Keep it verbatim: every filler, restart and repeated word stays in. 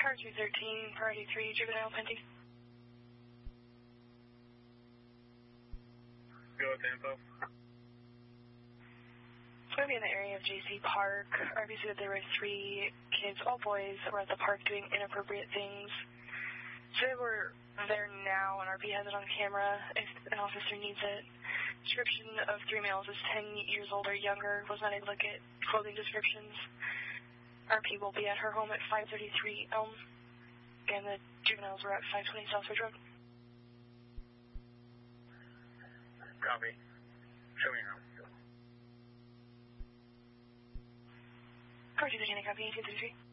Car two thirteen, Priority three, juvenile pending. Go with info. It's going to be in the area of J C Park. R V said there were three kids, all boys, that were at the park doing inappropriate things. So they were there now, and R P has it on camera if an officer needs it. Description of three males is ten years old or younger. Was not able to get clothing descriptions. R P will be at her home at five thirty-three Elm, and the juveniles were at five twenty Southbridge Road. Copy. Show me your home. Car two thirteen, copy, eighteen thirty-three.